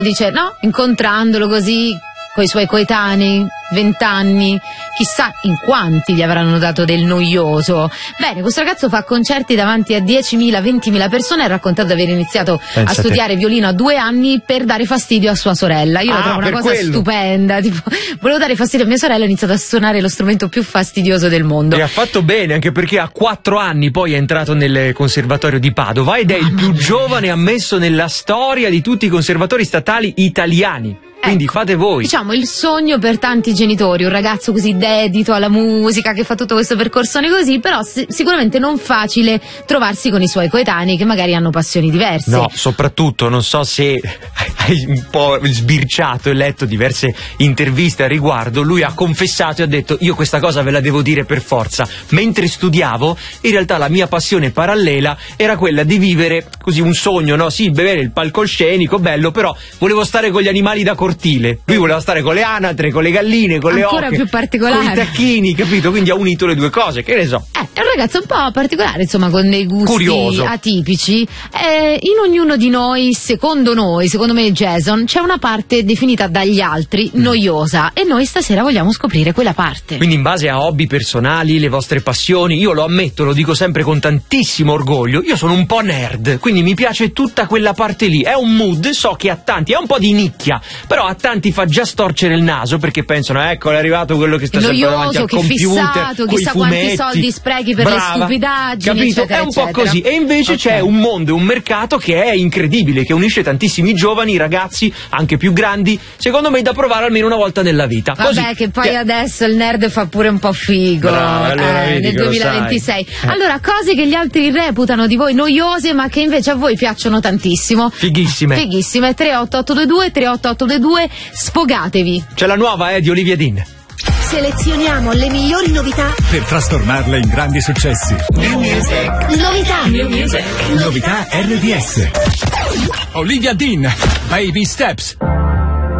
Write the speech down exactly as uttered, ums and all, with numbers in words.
dice no, incontrandolo così coi suoi coetanei, vent'anni, chissà in quanti gli avranno dato del noioso. Bene, questo ragazzo fa concerti davanti a diecimila, ventimila persone, ha raccontato di aver iniziato Pensate. a studiare violino a due anni per dare fastidio a sua sorella. Io Ah, la trovo una per cosa quello. stupenda, tipo, volevo dare fastidio a mia sorella, ho iniziato a suonare lo strumento più fastidioso del mondo. E ha fatto bene, anche perché a quattro anni poi è entrato nel conservatorio di Padova ed è il più giovane ammesso nella storia di tutti i conservatori statali italiani. Quindi Ecco, fate voi. Diciamo il sogno per tanti genitori, un ragazzo così dedito alla musica che fa tutto questo percorsone così, però si- sicuramente non facile trovarsi con i suoi coetanei che magari hanno passioni diverse. No, soprattutto non so se hai un po' sbirciato e letto diverse interviste a riguardo. Lui ha confessato e ha detto: io questa cosa ve la devo dire per forza. Mentre studiavo, in realtà la mia passione parallela era quella di vivere così un sogno, no? Sì, bere il palcoscenico, bello, però volevo stare con gli animali da cortile. Lui voleva stare con le anatre, con le galline, con le Ancora oche, più particolare. con i tacchini, capito? Quindi ha unito le due cose, che ne so. Eh, è un ragazzo un po' particolare, insomma, con dei gusti Curioso. atipici. Eh, in ognuno di noi, secondo noi, secondo me Jason, c'è una parte definita dagli altri noiosa e noi stasera vogliamo scoprire quella parte. Quindi in base a hobby personali, le vostre passioni, io lo ammetto, lo dico sempre con tantissimo orgoglio, io sono un po' nerd, quindi mi piace tutta quella parte lì. È un mood, so che a tanti, è un po' di nicchia, però a tanti fa già storcere il naso perché pensano: ecco, è arrivato quello che sta È sempre davanti noioso, al che computer, fissato, coi chissà quanti fumetti. soldi sprechi per le Brava. stupidaggini, Capito? eccetera, È un po' eccetera. così. E invece Ok. c'è un mondo, un mercato che è incredibile, che unisce tantissimi giovani, ragazzi, anche più grandi, secondo me da provare almeno una volta nella vita. Vabbè, Così. che poi Che- adesso il nerd fa pure un po' figo. Brava, allora eh, vedi nel che lo duemilaventisei. sai. Eh. Allora, cose che gli altri reputano di voi noiose, ma che invece a voi piacciono tantissimo. Fighissime. Fighissime. tre otto otto due due, tre otto otto due due, sfogatevi. C'è la nuova, eh, di Olivia Dean. Selezioniamo le migliori novità. Per trasformarle in grandi successi. Novità. Novità R D S. Olivia Dean, Baby Steps.